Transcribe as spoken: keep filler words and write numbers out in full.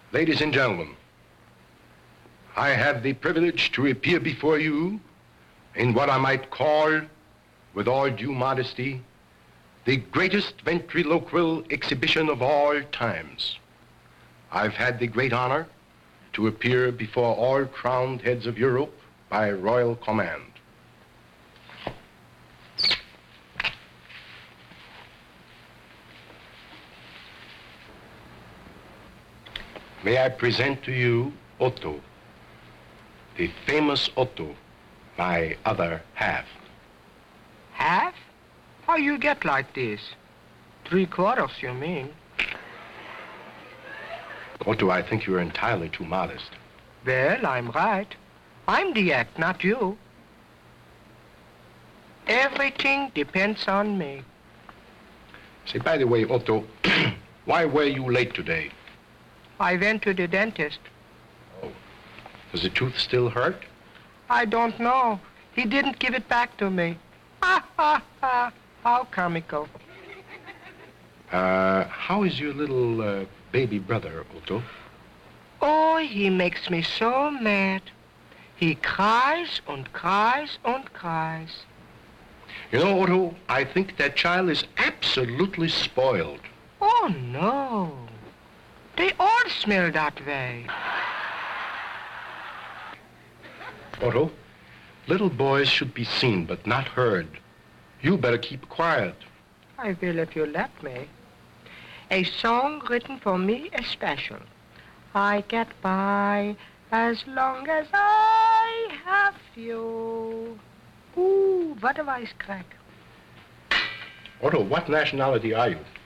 Ladies and gentlemen, I have the privilege to appear before you in what I might call, with all due modesty, the greatest ventriloquial exhibition of all times. I've had the great honor to appear before all crowned heads of Europe by royal command. May I present to you Otto, the famous Otto, my other half. Half? How you get like this? Three quarters, you mean? Otto, I think you're entirely too modest. Well, I'm right. I'm the act, not you. Everything depends on me. Say, by the way, Otto, why were you late today? I went to the dentist. Oh. Does the tooth still hurt? I don't know. He didn't give it back to me. Ha, ha, ha. How comical. Uh, how is your little uh, baby brother, Otto? Oh, he makes me so mad. He cries and cries and cries. You know, Otto, I think that child is absolutely spoiled. Oh, no. They all smell that way. Otto, little boys should be seen but not heard. You better keep quiet. I will if you let me. A song written for me especial. I get by as long as I have you. Ooh, what a voice crack. Otto, what nationality are you?